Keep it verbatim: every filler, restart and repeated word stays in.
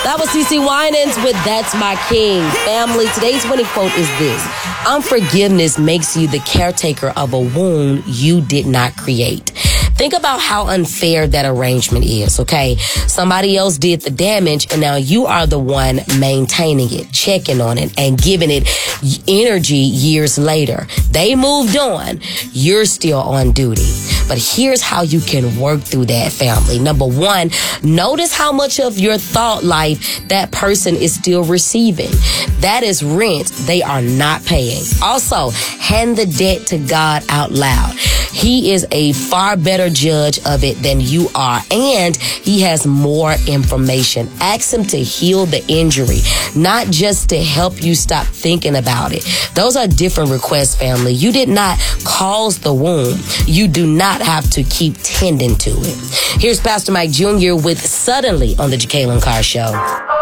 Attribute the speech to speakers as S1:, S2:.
S1: That was CeCe Winans with That's My King. Family, today's winning quote is this: unforgiveness makes you the caretaker of a wound you did not create. Think about how unfair that arrangement is, okay? Somebody else did the damage, and now you are the one maintaining it, checking on it, and giving it energy years later. They moved on. You're still on duty. But here's how you can work through that, family. Number one, notice how much of your thought life that person is still receiving. That is rent they are not paying. Also, hand the debt to God out loud. He is a far better judge of it than you are, and he has more information. Ask him to heal the injury, not just to help you stop thinking about it. Those are different requests, family. You did not cause the wound. You do not have to keep tending to it. Here's Pastor Mike Junior with Suddenly on the Jacqueline Carr Show.